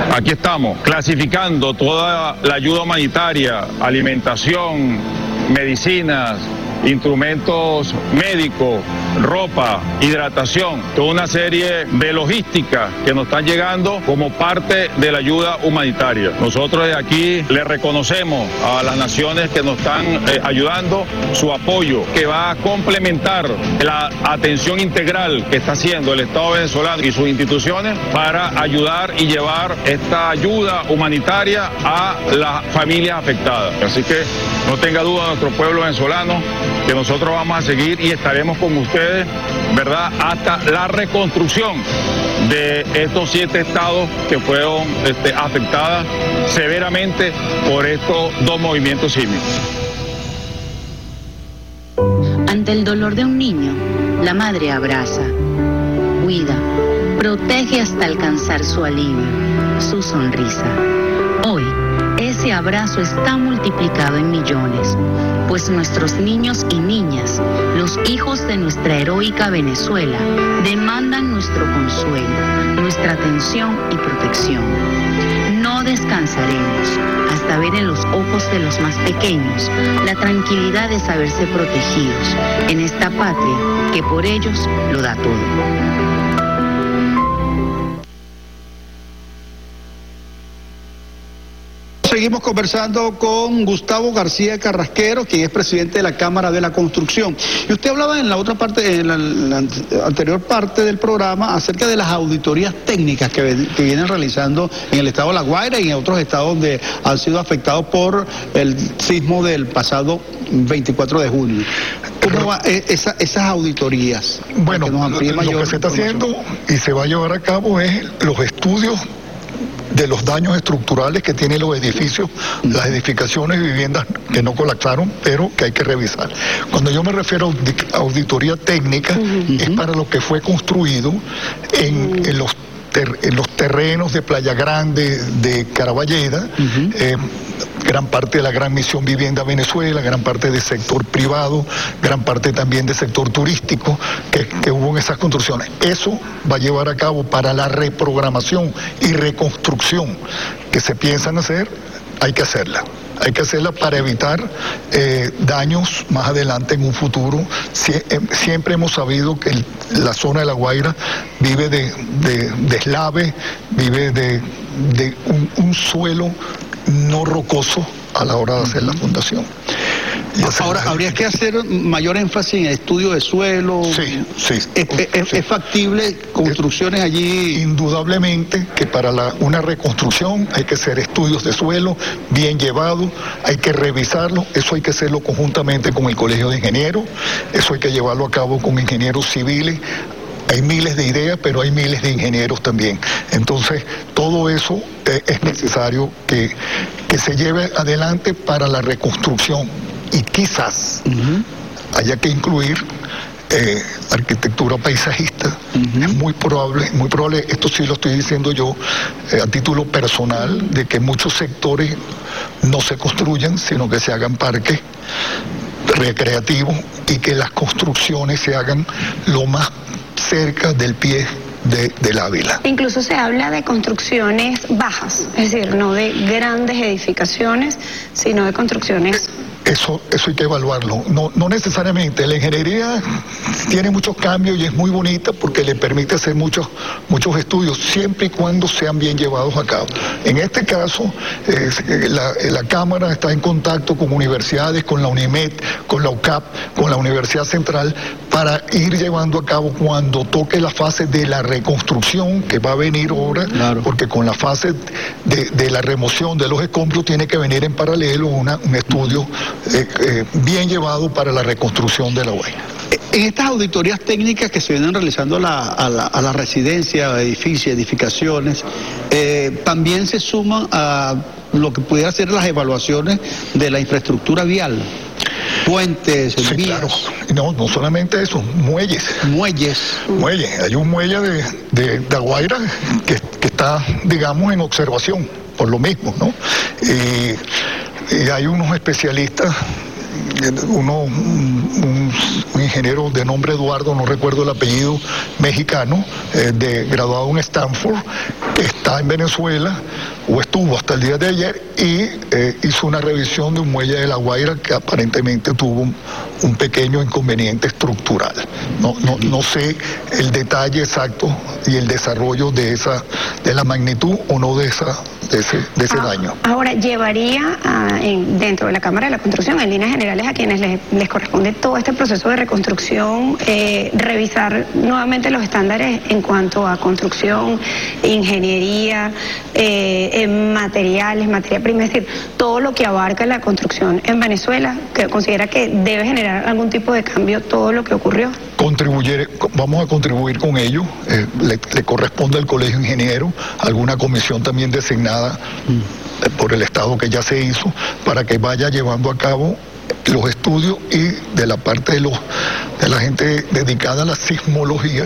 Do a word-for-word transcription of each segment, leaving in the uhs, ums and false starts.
Aquí estamos, clasificando toda la ayuda humanitaria, alimentación, medicinas, instrumentos médicos, ropa, hidratación, toda una serie de logística que nos están llegando como parte de la ayuda humanitaria. Nosotros desde aquí le reconocemos a las naciones que nos están eh, ayudando su apoyo, que va a complementar la atención integral que está haciendo el Estado venezolano y sus instituciones para ayudar y llevar esta ayuda humanitaria a las familias afectadas. Así que no tenga duda nuestro pueblo venezolano que nosotros vamos a seguir y estaremos con ustedes, ¿verdad?, hasta la reconstrucción de estos siete estados que fueron este, afectadas severamente por estos dos movimientos sísmicos. Ante el dolor de un niño, la madre abraza, cuida, protege hasta alcanzar su alivio, su sonrisa. Hoy, ese abrazo está multiplicado en millones, pues nuestros niños y niñas, los hijos de nuestra heroica Venezuela, demandan nuestro consuelo, nuestra atención y protección. No descansaremos hasta ver en los ojos de los más pequeños la tranquilidad de saberse protegidos en esta patria que por ellos lo da todo. Seguimos conversando con Gustavo García Carrasquero, quien es presidente de la Cámara de la Construcción. Y usted hablaba en la otra parte, en la, en la anterior parte del programa, acerca de las auditorías técnicas que, que vienen realizando en el estado de La Guaira y en otros estados donde han sido afectados por el sismo del pasado veinticuatro de junio. ¿Cómo va esa, esas auditorías? Bueno, lo, lo que se está haciendo y se va a llevar a cabo es los estudios de los daños estructurales que tienen los edificios, las edificaciones y viviendas que no colapsaron, pero que hay que revisar. Cuando yo me refiero a auditoría técnica, uh-huh. es para lo que fue construido en, uh-huh. en, los, ter, en los terrenos de Playa Grande, de Caraballeda, uh-huh. eh, gran parte de la Gran Misión Vivienda Venezuela, gran parte del sector privado, gran parte también del sector turístico que, que hubo en esas construcciones. Eso va a llevar a cabo para la reprogramación y reconstrucción que se piensan hacer, hay que hacerla. Hay que hacerla para evitar eh, daños más adelante en un futuro. Sie eh, siempre hemos sabido que el, la zona de La Guaira vive de, de, de eslave, vive de, de un, un suelo no rocoso a la hora de hacer la fundación. Ahora, ¿habría que hacer mayor énfasis en el estudio de suelo? Sí, sí. ¿Es, es, sí. ¿Es factible construcciones allí? Indudablemente que para la, una reconstrucción hay que hacer estudios de suelo bien llevados, hay que revisarlo, eso hay que hacerlo conjuntamente con el Colegio de Ingenieros, eso hay que llevarlo a cabo con ingenieros civiles. Hay miles de ideas, pero hay miles de ingenieros también. Entonces, todo eso eh, es necesario que, que se lleve adelante para la reconstrucción. Y quizás uh-huh. haya que incluir eh, arquitectura paisajista. Uh-huh. Es muy probable, muy probable, esto sí lo estoy diciendo yo eh, a título personal, de que muchos sectores no se construyan, sino que se hagan parques recreativos y que las construcciones se hagan lo más cerca del pie de, del Ávila. Incluso se habla de construcciones bajas, es decir, no de grandes edificaciones, sino de construcciones... Eso, eso hay que evaluarlo. No, no necesariamente. La ingeniería tiene muchos cambios y es muy bonita porque le permite hacer muchos, muchos estudios, siempre y cuando sean bien llevados a cabo. En este caso, eh, la, la Cámara está en contacto con universidades, con la UNIMED, con la U C A P, con la Universidad Central, para ir llevando a cabo cuando toque la fase de la reconstrucción, que va a venir ahora, claro. porque con la fase de, de la remoción de los escombros tiene que venir en paralelo una, un estudio Eh, eh, bien llevado para la reconstrucción de La Guaira. En estas auditorías técnicas que se vienen realizando a la, a la, a la residencia, edificios, edificaciones, eh, también se suman a lo que pudiera ser las evaluaciones de la infraestructura vial. Puentes, sí, vías. Claro. No, no solamente eso, muelles. Muelles. Muelles. Hay un muelle de, de, de La Guaira que, que está, digamos, en observación, por lo mismo, ¿no? Y, y hay unos especialistas uno, un, un ingeniero de nombre Eduardo, no recuerdo el apellido, mexicano, eh, de, graduado en Stanford, que está en Venezuela, o estuvo hasta el día de ayer, y eh, hizo una revisión de un muelle de La Guaira que aparentemente tuvo un, un pequeño inconveniente estructural. No, no, no sé el detalle exacto y el desarrollo de esa, de la magnitud o no de esa, de ese, de ese ah, daño. Ahora, llevaría a, en, dentro de la Cámara de la Construcción, en líneas generales, a quienes les, les corresponde todo este proceso de reconstrucción, eh, revisar nuevamente los estándares en cuanto a construcción, ingeniería, eh, en materiales, materia prima, es decir, todo lo que abarca la construcción en Venezuela, que considera que debe generar algún tipo de cambio todo lo que ocurrió. Contribuir, vamos a contribuir con ello, eh, le, le corresponde al Colegio Ingeniero, alguna comisión también designada mm. eh, por el Estado que ya se hizo, para que vaya llevando a cabo los estudios, y de la parte de, los, de la gente dedicada a la sismología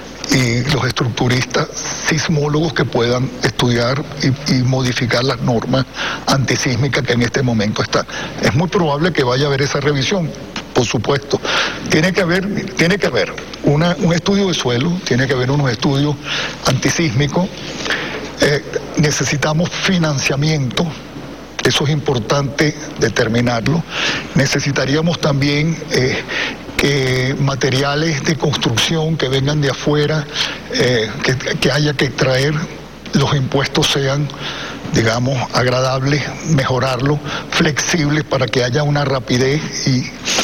y los estructuristas sismólogos que puedan estudiar y, y modificar las normas antisísmicas que en este momento están. Es muy probable que vaya a haber esa revisión, por supuesto. Tiene que haber, tiene que haber una, un estudio de suelo, tiene que haber unos estudios antisísmicos. Eh, necesitamos financiamiento. Eso es importante determinarlo. Necesitaríamos también eh, que materiales de construcción que vengan de afuera, eh, que, que haya que traer, los impuestos sean, digamos, agradables, mejorarlo, flexibles para que haya una rapidez y,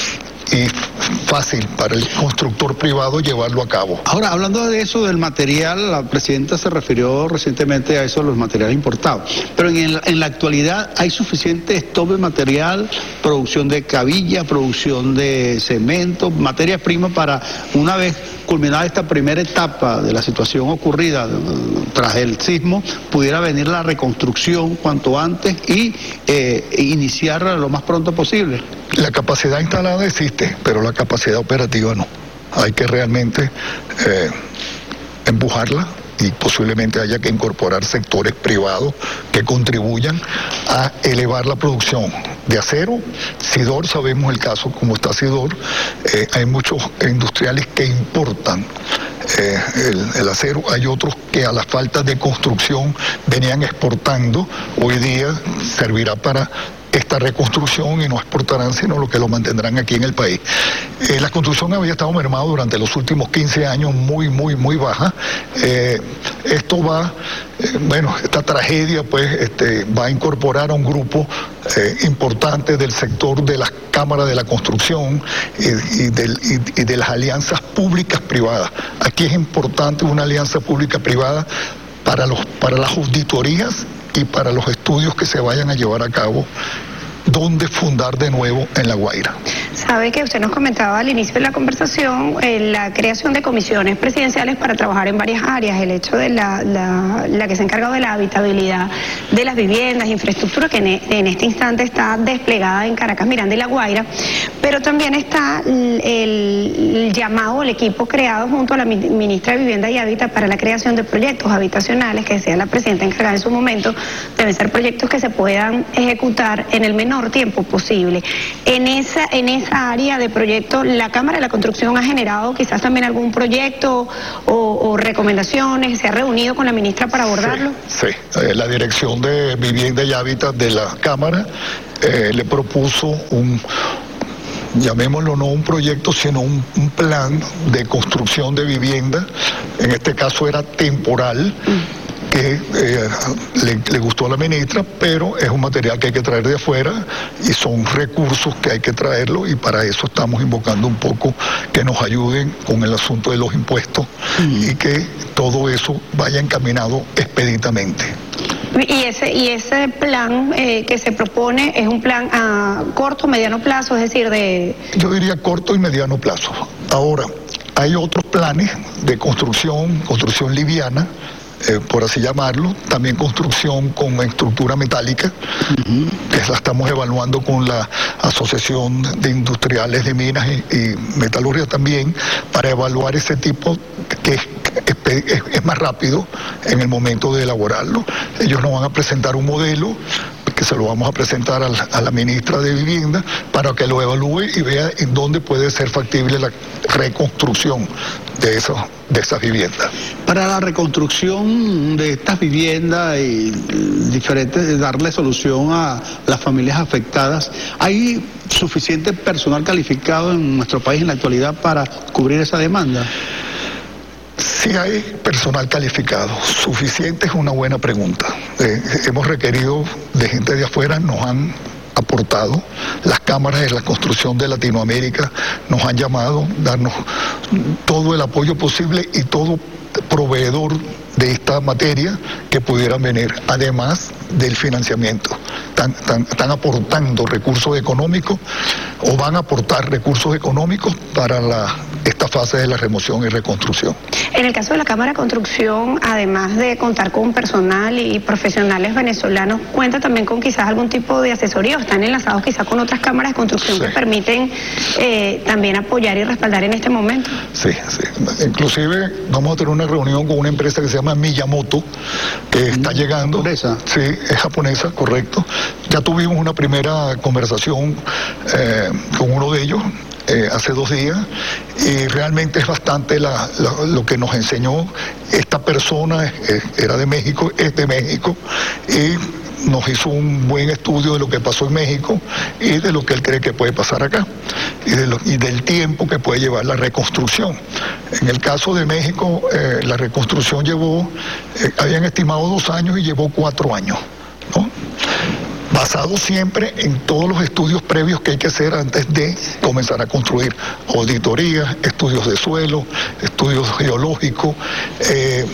y fácil para el constructor privado llevarlo a cabo. Ahora, hablando de eso, del material, la presidenta se refirió recientemente a eso, los materiales importados. Pero en la, en la actualidad, ¿hay suficiente stock de material, producción de cabilla, producción de cemento, materia prima para, una vez culminada esta primera etapa de la situación ocurrida tras el sismo, pudiera venir la reconstrucción cuanto antes y eh, iniciarla lo más pronto posible? La capacidad instalada existe, pero la capacidad operativa no. Hay que realmente eh, empujarla, y posiblemente haya que incorporar sectores privados que contribuyan a elevar la producción de acero. Sidor, sabemos el caso como está Sidor, eh, hay muchos industriales que importan eh, el, el acero, hay otros que a la falta de construcción venían exportando, hoy día servirá para esta reconstrucción y no exportarán sino lo que lo mantendrán aquí en el país. Eh, la construcción había estado mermada durante los últimos quince años, muy, muy, muy baja. Eh, esto va, eh, bueno, esta tragedia pues este, va a incorporar a un grupo eh, importante del sector de las cámaras de la construcción y, y, del, y, y de las alianzas públicas privadas. Aquí es importante una alianza pública privada para los, para las auditorías y para los estudios que se vayan a llevar a cabo, dónde fundar de nuevo en La Guaira. Sabe que usted nos comentaba al inicio de la conversación eh, la creación de comisiones presidenciales para trabajar en varias áreas, el hecho de la, la, la que se ha encargado de la habitabilidad de las viviendas, infraestructura que en, en este instante está desplegada en Caracas, Miranda y La Guaira, pero también está el, el llamado, el equipo creado junto a la ministra de Vivienda y Hábitat para la creación de proyectos habitacionales que decía la presidenta encargada en su momento, deben ser proyectos que se puedan ejecutar en el menor tiempo posible. En esa, en esa área de proyecto, ¿la Cámara de la Construcción ha generado quizás también algún proyecto o, o recomendaciones? ¿Se ha reunido con la ministra para abordarlo? Sí, sí. Eh, la Dirección de Vivienda y Hábitat de la Cámara eh, le propuso un, llamémoslo no un proyecto, sino un, un plan de construcción de vivienda. En este caso era temporal. Mm. que eh, le, le gustó a la ministra, pero es un material que hay que traer de afuera y son recursos que hay que traerlo, y para eso estamos invocando un poco que nos ayuden con el asunto de los impuestos mm. y que todo eso vaya encaminado expeditamente. Y ese, y ese plan eh, que se propone es un plan a corto, mediano plazo, es decir, de... Yo diría corto y mediano plazo. Ahora, hay otros planes de construcción, construcción liviana, Eh, por así llamarlo, también construcción con estructura metálica, uh-huh. que la estamos evaluando con la Asociación de Industriales de Minas y, y Metalurgia también, para evaluar ese tipo que es, es, es más rápido en el momento de elaborarlo. Ellos nos van a presentar un modelo que se lo vamos a presentar a la, a la ministra de Vivienda para que lo evalúe y vea en dónde puede ser factible la reconstrucción de, esos, de esas viviendas. Para la reconstrucción de estas viviendas y diferentes, darle solución a las familias afectadas, ¿hay suficiente personal calificado en nuestro país en la actualidad para cubrir esa demanda? Si hay personal calificado, suficiente es una buena pregunta. Eh, hemos requerido de gente de afuera, nos han aportado, las cámaras de la construcción de Latinoamérica nos han llamado, darnos todo el apoyo posible y todo proveedor de esta materia que pudieran venir, además del financiamiento. Están, están, están aportando recursos económicos o van a aportar recursos económicos para la, esta fase de la remoción y reconstrucción. En el caso de la Cámara de Construcción, además de contar con personal y profesionales venezolanos, ¿cuenta también con quizás algún tipo de asesoría o están enlazados quizás con otras cámaras de construcción sí. que permiten eh, también apoyar y respaldar en este momento? Sí, sí. Inclusive vamos a tener una reunión con una empresa que se llama Miyamoto, que está llegando. ¿Japonesa? Sí, es japonesa, correcto. Ya tuvimos una primera conversación eh, con uno de ellos eh, hace dos días y realmente es bastante la, la, lo que nos enseñó. Esta persona eh, era de México, es de México y nos hizo un buen estudio de lo que pasó en México y de lo que él cree que puede pasar acá y, de lo, y del tiempo que puede llevar la reconstrucción. En el caso de México, eh, la reconstrucción llevó, eh, habían estimado dos años y llevó cuatro años, ¿no? Basado siempre en todos los estudios previos que hay que hacer antes de comenzar a construir. Auditorías, estudios de suelo, estudios geológicos. Eh,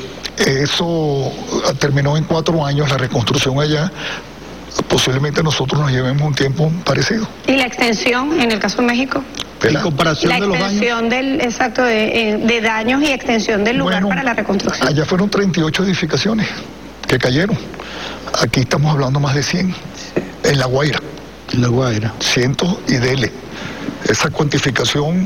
eso terminó en cuatro años, la reconstrucción allá. Posiblemente nosotros nos llevemos un tiempo parecido. ¿Y la extensión en el caso de México? En comparación la de los extensión daños. Del, exacto, de, de daños y extensión del lugar bueno, para la reconstrucción. Allá fueron treinta y ocho edificaciones que cayeron. Aquí estamos hablando más de cien. En La Guaira. En La Guaira. Cientos y dele. Esa cuantificación,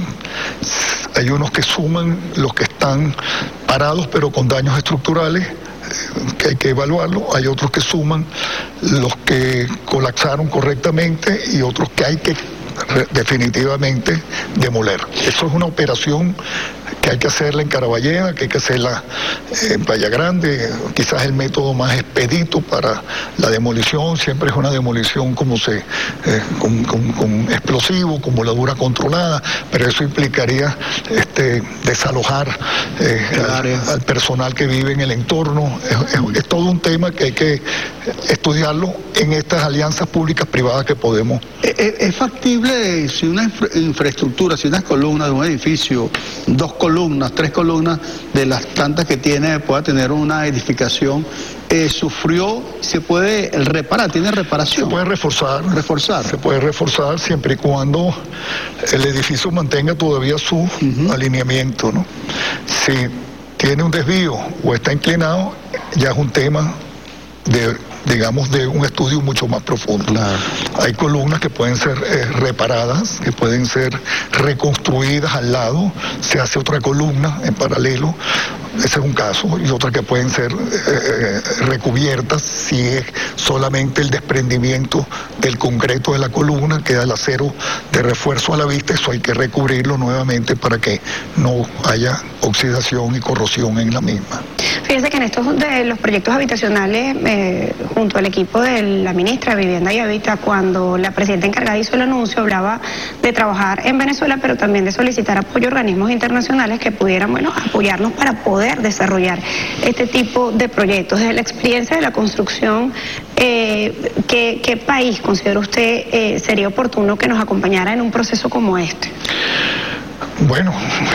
hay unos que suman los que están parados pero con daños estructurales, que hay que evaluarlo, hay otros que suman los que colapsaron correctamente y otros que hay que definitivamente demoler. Eso es una operación que hay que hacerla en Caraballeda, que hay que hacerla en Playa Grande, quizás el método más expedito para la demolición, siempre es una demolición como se, eh, con, con, con explosivo, con voladura controlada, pero eso implicaría este, desalojar eh, al, al personal que vive en el entorno, es, es, es todo un tema que hay que estudiarlo en estas alianzas públicas privadas que podemos. ¿Es, es factible si una infra infraestructura, si unas columnas de un edificio, dos columnas, tres columnas de las tantas que tiene, pueda tener una edificación, eh, sufrió, se puede reparar, tiene reparación? Se puede reforzar. Reforzar. Se puede reforzar siempre y cuando el edificio mantenga todavía su uh-huh. alineamiento, ¿no? Si tiene un desvío o está inclinado, ya es un tema de, digamos, de un estudio mucho más profundo. Claro. Hay columnas que pueden ser eh, reparadas, que pueden ser reconstruidas al lado, se hace otra columna en paralelo, ese es un caso, y otras que pueden ser eh, recubiertas si es solamente el desprendimiento del concreto de la columna, queda el acero de refuerzo a la vista, eso hay que recubrirlo nuevamente para que no haya oxidación y corrosión en la misma. Fíjense que en estos de los proyectos habitacionales, eh, junto al equipo de la ministra de Vivienda y Hábitat, cuando la presidenta encargada hizo el anuncio, hablaba de trabajar en Venezuela, pero también de solicitar apoyo a organismos internacionales que pudieran, bueno, apoyarnos para poder desarrollar este tipo de proyectos. Desde la experiencia de la construcción, eh, ¿qué, ¿qué país considera usted eh, sería oportuno que nos acompañara en un proceso como este? Bueno,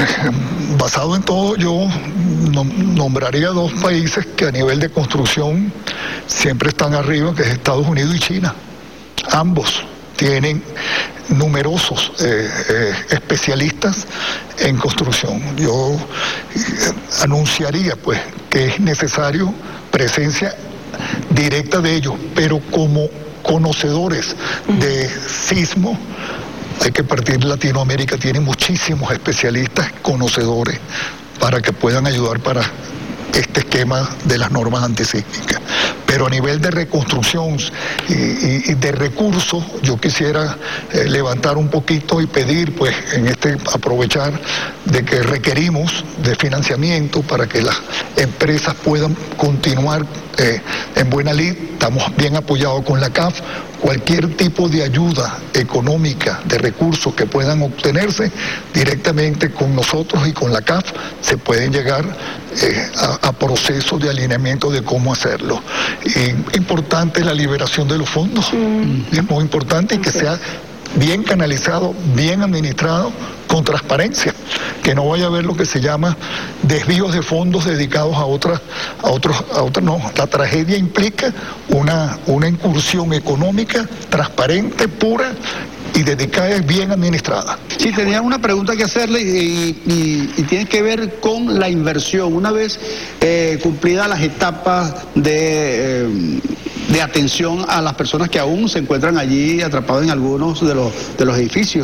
basado en todo, yo nombraría dos países que a nivel de construcción siempre están arriba, que es Estados Unidos y China. Ambos tienen numerosos eh, eh, especialistas en construcción. Yo eh, anunciaría pues que es necesario presencia directa de ellos, pero como conocedores de sismo, hay que partir. Latinoamérica tiene muchísimos especialistas conocedores para que puedan ayudar para este esquema de las normas antisísmicas. pero a nivel de reconstrucción y, y, y de recursos, yo quisiera eh, levantar un poquito y pedir, pues, en este, aprovechar de que requerimos de financiamiento para que las empresas puedan continuar eh, en buena lid. Estamos bien apoyados con la C A F. Cualquier tipo de ayuda económica, de recursos que puedan obtenerse directamente con nosotros y con la C A F, se pueden llegar eh, a, a procesos de alineamiento de cómo hacerlo. Y importante la liberación de los fondos, mm. es muy importante, y que sea bien canalizado, bien administrado, con transparencia, que no vaya a haber lo que se llama desvíos de fondos dedicados a otras, a otros, a otras, no, la tragedia implica una, una incursión económica transparente, pura y dedicada y bien administrada. Sí, tenía una pregunta que hacerle y, y, y tiene que ver con la inversión. Una vez eh, cumplidas las etapas de... Eh, de atención a las personas que aún se encuentran allí atrapadas en algunos de los, de los edificios.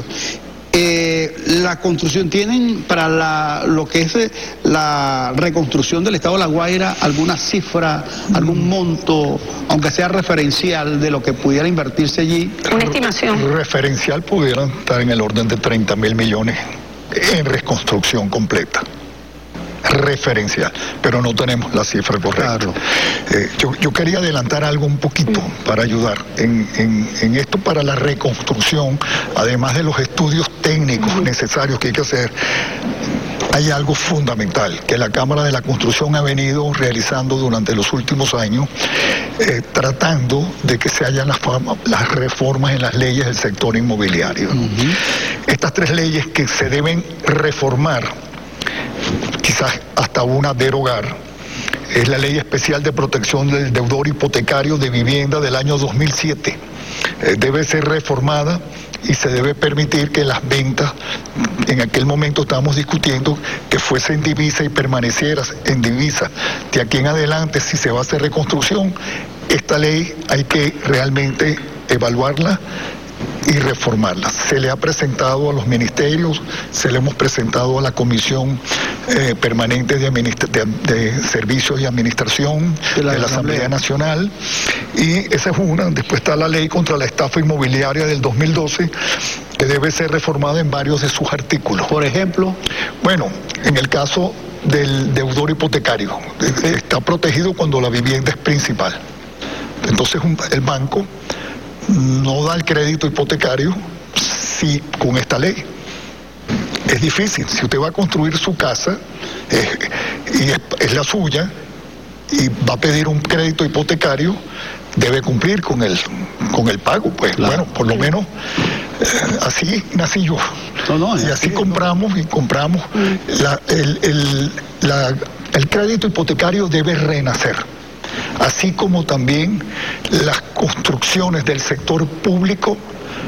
Eh, la construcción, ¿tienen para la, lo que es la reconstrucción del estado de La Guaira alguna cifra, algún monto, aunque sea referencial, de lo que pudiera invertirse allí? Una estimación. Referencial pudiera estar en el orden de treinta mil millones en reconstrucción completa. Referencial, pero no tenemos la cifra correcta. Claro. Eh, yo, yo quería adelantar algo un poquito para ayudar en, en, en esto para la reconstrucción, además de los estudios técnicos uh-huh. necesarios que hay que hacer. Hay algo fundamental que la Cámara de la Construcción ha venido realizando durante los últimos años, eh, tratando de que se hayan las, las reformas en las leyes del sector inmobiliario. Uh-huh. Estas tres leyes que se deben reformar, quizás hasta una derogar, es la Ley Especial de Protección del Deudor Hipotecario de Vivienda del año dos mil siete. Eh, debe ser reformada y se debe permitir que las ventas, en aquel momento estábamos discutiendo que fuese en divisa y permanecieras en divisa. De aquí en adelante, si se va a hacer reconstrucción, esta ley hay que realmente evaluarla y reformarla. Se le ha presentado a los ministerios, se le hemos presentado a la Comisión eh, Permanente de, de, de Servicios y Administración de la, de la Asamblea Nacional, y esa es una. Después está la Ley contra la Estafa Inmobiliaria del dos mil doce, que debe ser reformada en varios de sus artículos. Por ejemplo, bueno, en el caso del deudor hipotecario, está protegido cuando la vivienda es principal. Entonces un, el banco no da el crédito hipotecario si con esta ley. Es difícil. Si usted va a construir su casa eh, y es, es la suya y va a pedir un crédito hipotecario, debe cumplir con el con el pago, pues. Claro. Bueno, por lo menos eh, así nací yo. No, no, y así compramos y compramos. La, el, el, la, el crédito hipotecario debe renacer, así como también las construcciones del sector público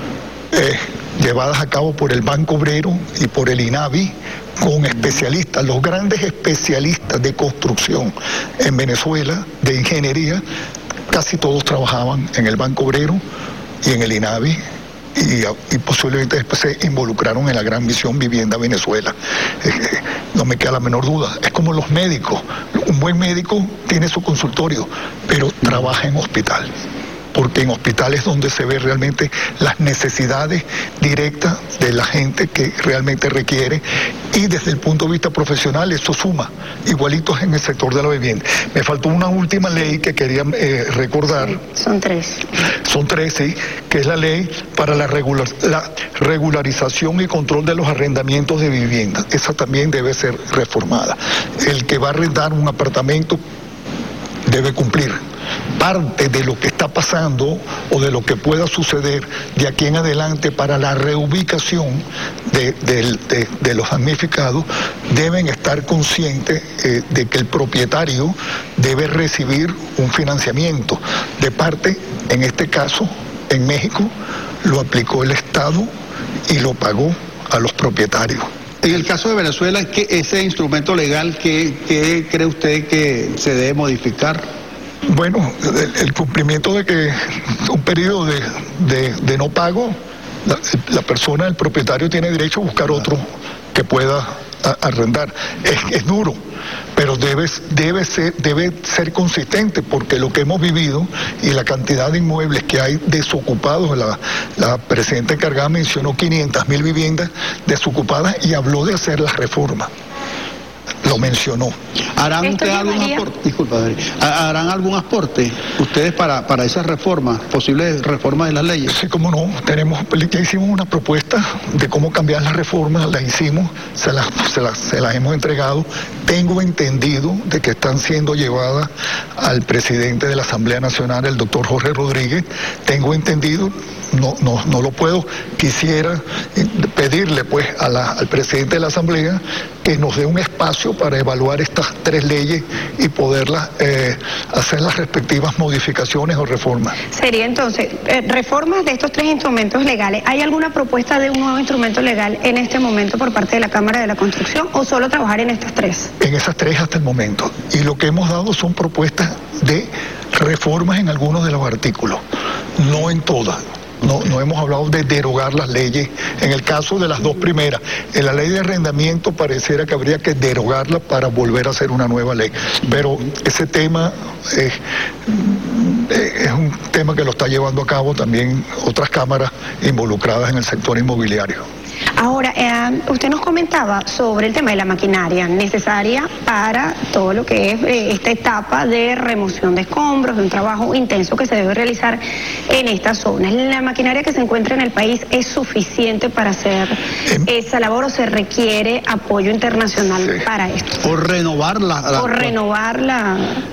eh, llevadas a cabo por el Banco Obrero y por el INAVI, con especialistas, los grandes especialistas de construcción en Venezuela, de ingeniería, casi todos trabajaban en el Banco Obrero y en el INAVI, y, y posiblemente después se involucraron en la gran misión Vivienda Venezuela. Eh, no me queda la menor duda. Es como los médicos. Un buen médico tiene su consultorio, pero trabaja en hospital, porque en hospitales es donde se ve realmente las necesidades directas de la gente que realmente requiere, y desde el punto de vista profesional eso suma, igualitos en el sector de la vivienda. Me faltó una última ley que quería eh, recordar. Son tres. Son tres, sí, que es la ley para la, regular, la regularización y control de los arrendamientos de vivienda. Esa también debe ser reformada. El que va a arrendar un apartamento debe cumplir. Parte de lo que está pasando o de lo que pueda suceder de aquí en adelante para la reubicación de, de, de, de los damnificados, deben estar conscientes eh, de que el propietario debe recibir un financiamiento de parte, en este caso, en México, lo aplicó el Estado y lo pagó a los propietarios. En el caso de Venezuela, ¿qué, ese instrumento legal, ¿qué, qué cree usted que se debe modificar? Bueno, el, el cumplimiento de que un periodo de, de, de no pago, la, la persona, el propietario, tiene derecho a buscar otro que pueda a arrendar. Es, es duro, pero debe, debe, ser, debe ser consistente, porque lo que hemos vivido y la cantidad de inmuebles que hay desocupados, la, la presidenta encargada mencionó quinientas mil viviendas desocupadas y habló de hacer las reformas. Lo mencionó. ¿Harán ustedes algún aporte? Disculpa, ¿harán algún aporte ustedes para, para esas reformas, posibles reformas de las leyes? Sí, cómo no. Tenemos, ya hicimos una propuesta de cómo cambiar las reformas, las hicimos, se las, se las, se las hemos entregado. Tengo entendido de que están siendo llevadas al presidente de la Asamblea Nacional, el doctor Jorge Rodríguez. Tengo entendido, no, no, no lo puedo, quisiera pedirle pues a la, al presidente de la Asamblea que nos dé un espacio para evaluar estas tres leyes y poderlas eh, hacer las respectivas modificaciones o reformas. Sería entonces, eh, reformas de estos tres instrumentos legales. ¿Hay alguna propuesta de un nuevo instrumento legal en este momento por parte de la Cámara de la Construcción o solo trabajar en estas tres? En esas tres hasta el momento. Y lo que hemos dado son propuestas de reformas en algunos de los artículos, no en todas. No, no hemos hablado de derogar las leyes. En el caso de las dos primeras, en la ley de arrendamiento pareciera que habría que derogarla para volver a hacer una nueva ley. Pero ese tema es, es un tema que lo está llevando a cabo también otras cámaras involucradas en el sector inmobiliario. Ahora, eh, usted nos comentaba sobre el tema de la maquinaria necesaria para todo lo que es eh, esta etapa de remoción de escombros, de un trabajo intenso que se debe realizar en estas zonas. ¿La maquinaria que se encuentra en el país es suficiente para hacer eh, esa labor o se requiere apoyo internacional sí. para esto? O renovarla. La, o renovarla.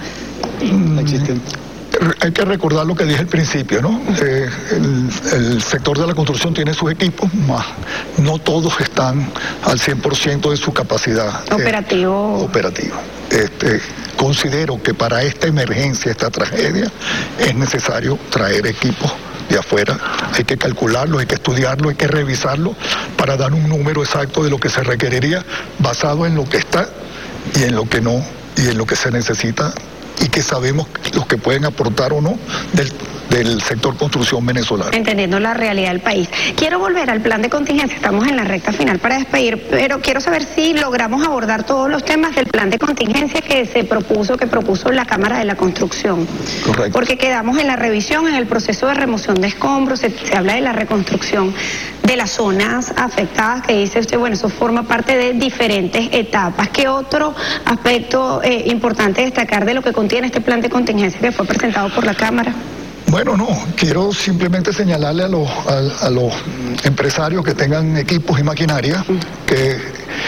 La existente. Hay que recordar lo que dije al principio, ¿no? Eh, el, el sector de la construcción tiene sus equipos, más no todos están al cien por ciento de su capacidad operativo. Eh, operativo. Este, considero que para esta emergencia, esta tragedia, es necesario traer equipos de afuera. Hay que calcularlo, hay que estudiarlo, hay que revisarlo para dar un número exacto de lo que se requeriría basado en lo que está y en lo que no, y en lo que se necesita y que sabemos los que pueden aportar o no del, del sector construcción venezolano. Entendiendo la realidad del país. Quiero volver al plan de contingencia, estamos en la recta final para despedir, pero quiero saber si logramos abordar todos los temas del plan de contingencia que se propuso, que propuso la Cámara de la Construcción. Correcto. Porque quedamos en la revisión, en el proceso de remoción de escombros, se, se habla de la reconstrucción de las zonas afectadas, que dice usted, bueno, eso forma parte de diferentes etapas. ¿Qué otro aspecto eh, importante destacar de lo que contiene este plan de contingencia que fue presentado por la Cámara? Bueno, no, quiero simplemente señalarle a los, a, a los empresarios que tengan equipos y maquinaria que,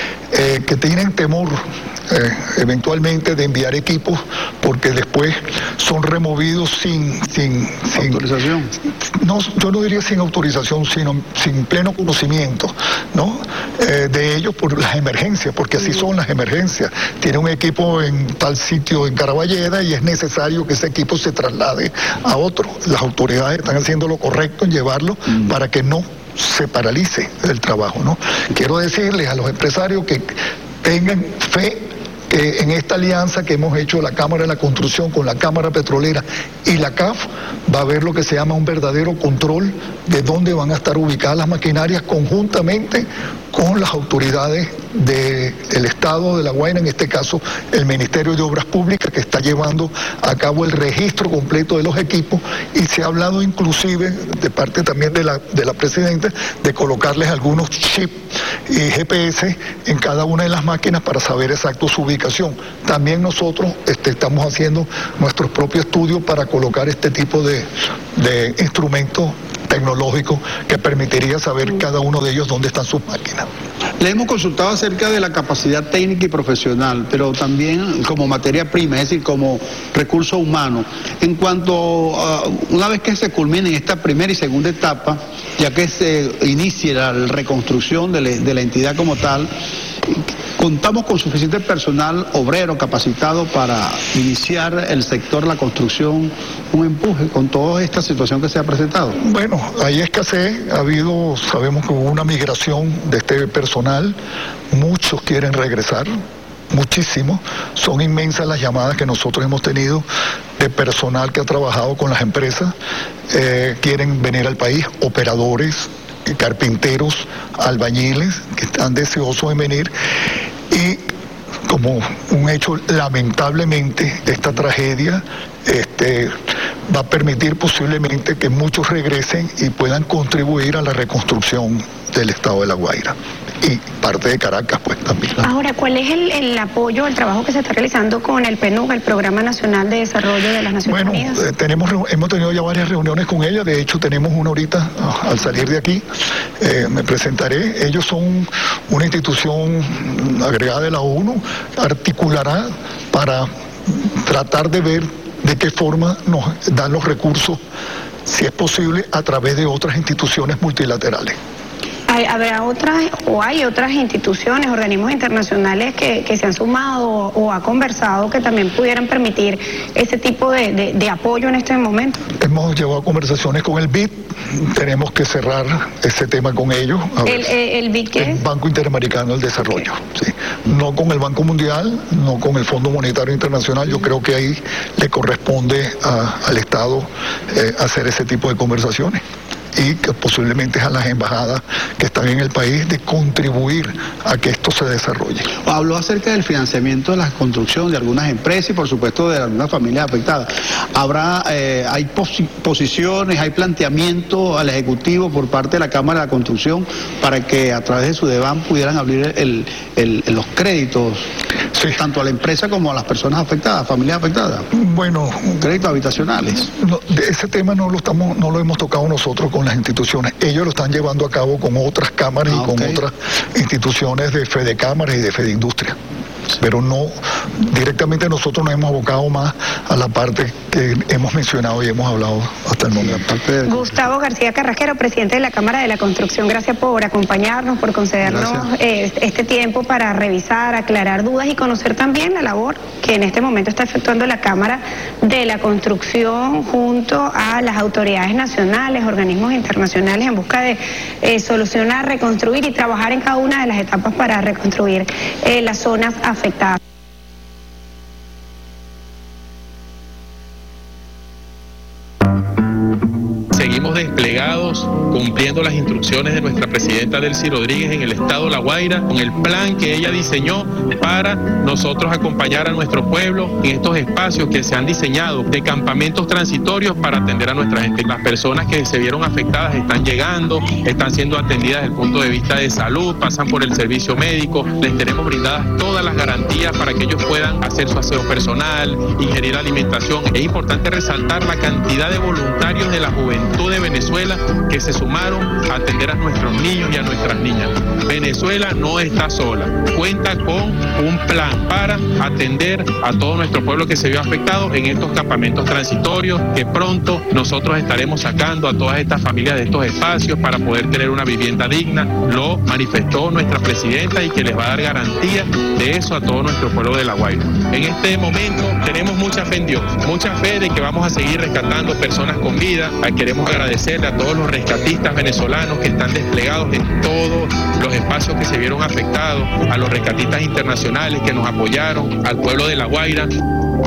eh, que tienen temor eh, eventualmente de enviar equipos porque después son removidos sin, sin, sin autorización. No, yo no diría sin autorización, sino sin pleno conocimiento, ¿no? Eh, de ellos por las emergencias, porque así son las emergencias. Tiene un equipo en tal sitio en Caraballeda y es necesario que ese equipo se traslade a otro. Las autoridades están haciendo lo correcto en llevarlo mm. para que no se paralice el trabajo, ¿no? Quiero decirles a los empresarios que tengan fe que en esta alianza que hemos hecho la Cámara de la Construcción con la Cámara Petrolera y la C A F, va a haber lo que se llama un verdadero control de dónde van a estar ubicadas las maquinarias conjuntamente con las autoridades de, del Estado de La Guaira, en este caso el Ministerio de Obras Públicas, que está llevando a cabo el registro completo de los equipos, y se ha hablado inclusive de parte también de la, de la Presidenta de colocarles algunos chips y G P S en cada una de las máquinas para saber exacto su ubicación. También nosotros este, estamos haciendo nuestro propio estudio para colocar este tipo de, de instrumentos tecnológicos que permitiría saber cada uno de ellos dónde están sus máquinas. Le hemos consultado acerca de la capacidad técnica y profesional, pero también como materia prima, es decir, como recurso humano. En cuanto a, una vez que se culmine esta primera y segunda etapa, ya que se inicie la reconstrucción de, le, de la entidad como tal, ¿contamos con suficiente personal obrero capacitado para iniciar el sector de la construcción un empuje con toda esta situación que se ha presentado? Bueno, hay escasez, ha habido, sabemos que hubo una migración de este personal, muchos quieren regresar, muchísimo, son inmensas las llamadas que nosotros hemos tenido de personal que ha trabajado con las empresas, eh, quieren venir al país, operadores, carpinteros, albañiles que están deseosos de venir, y como un hecho, lamentablemente, esta tragedia este, va a permitir posiblemente que muchos regresen y puedan contribuir a la reconstrucción del estado de La Guaira y parte de Caracas pues también. Ahora, ¿cuál es el, el apoyo, el trabajo que se está realizando con el P N U D, el Programa Nacional de Desarrollo de las Naciones bueno, Unidas? Bueno, eh, tenemos, hemos tenido ya varias reuniones con ella, de hecho tenemos una ahorita oh, al salir de aquí, eh, me presentaré. Ellos son una institución agregada de la ONU, articulará para tratar de ver de qué forma nos dan los recursos, si es posible, a través de otras instituciones multilaterales. ¿Habrá otras o hay otras instituciones, organismos internacionales que, que se han sumado o, o ha conversado que también pudieran permitir ese tipo de, de, de apoyo en este momento? Hemos llevado conversaciones con el B I D, tenemos que cerrar ese tema con ellos. A ¿El, ver, el B I D qué es? El Banco Interamericano del Desarrollo, okay. Sí. No con el Banco Mundial, no con el Fondo Monetario Internacional, yo creo que ahí le corresponde a, al Estado eh, hacer ese tipo de conversaciones, y que posiblemente a las embajadas que están en el país de contribuir a que esto se desarrolle. Habló acerca del financiamiento de la construcción de algunas empresas y por supuesto de algunas familias afectadas. ¿Habrá, eh, hay pos posiciones, hay planteamiento al Ejecutivo por parte de la Cámara de la Construcción para que a través de su DEVAN pudieran abrir el, el, el, los créditos, sí, tanto a la empresa como a las personas afectadas, familias afectadas? Bueno, créditos habitacionales. No, de ese tema no lo estamos, no lo hemos tocado nosotros con las instituciones. Ellos lo están llevando a cabo con otras cámaras ah, y con okay. otras instituciones de Fede Cámaras y de Fede Industria. Pero no, directamente nosotros nos hemos abocado más a la parte que hemos mencionado y hemos hablado hasta el momento. De... Gustavo García Carrasquero, presidente de la Cámara de la Construcción, gracias por acompañarnos, por concedernos eh, este tiempo para revisar, aclarar dudas y conocer también la labor que en este momento está efectuando la Cámara de la Construcción junto a las autoridades nacionales, organismos internacionales en busca de eh, solucionar, reconstruir y trabajar en cada una de las etapas para reconstruir eh, las zonas afectadas. afectadas. Seguimos desplegados cumpliendo las instrucciones de nuestra presidenta Delcy Rodríguez en el estado La Guaira, con el plan que ella diseñó para nosotros acompañar a nuestro pueblo en estos espacios que se han diseñado de campamentos transitorios para atender a nuestra gente. Las personas que se vieron afectadas están llegando, están siendo atendidas desde el punto de vista de salud, pasan por el servicio médico, les tenemos brindadas todas las garantías para que ellos puedan hacer su aseo personal, ingerir alimentación. Es importante resaltar la cantidad de voluntarios de la juventud de Venezuela que se sumaron a atender a nuestros niños y a nuestras niñas. Venezuela no está sola, cuenta con un plan para atender a todo nuestro pueblo que se vio afectado en estos campamentos transitorios, que pronto nosotros estaremos sacando a todas estas familias de estos espacios para poder tener una vivienda digna. Lo manifestó nuestra presidenta y que les va a dar garantía de eso a todo nuestro pueblo de La Guaira. En este momento tenemos mucha fe en Dios, mucha fe de que vamos a seguir rescatando personas con vida. Queremos agradecerle a todos los rescatistas venezolanos que están desplegados en todos los espacios que se vieron afectados, a los rescatistas internacionales que nos apoyaron, al pueblo de La Guaira,